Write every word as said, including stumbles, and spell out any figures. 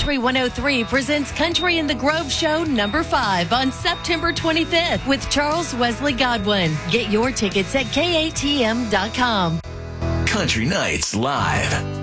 Country one oh three presents Country in the Grove Show number five on September twenty-fifth with Charles Wesley Godwin. Get your tickets at K A T M dot com. Country Nights Live.